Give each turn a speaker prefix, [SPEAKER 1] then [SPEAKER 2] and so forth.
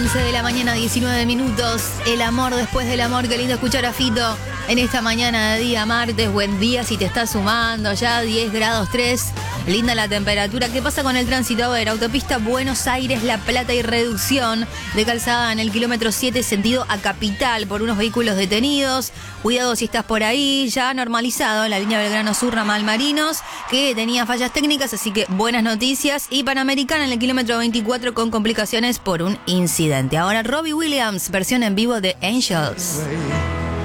[SPEAKER 1] 11 de la mañana, 19 minutos. El amor después del amor. Qué lindo escuchar a Fito en esta mañana de día martes. Buen día si te estás sumando. Ya 10 grados 3. Linda la temperatura. ¿Qué pasa con el tránsito? A ver, autopista Buenos Aires, La Plata y reducción de calzada en el kilómetro 7 sentido a Capital por unos vehículos detenidos. Cuidado si estás por ahí. Ya normalizado en la línea Belgrano Sur, ramal Marinos, que tenía fallas técnicas, así que buenas noticias. Y Panamericana en el kilómetro 24 con complicaciones por un incidente. Ahora Robbie Williams, versión en vivo de Angels.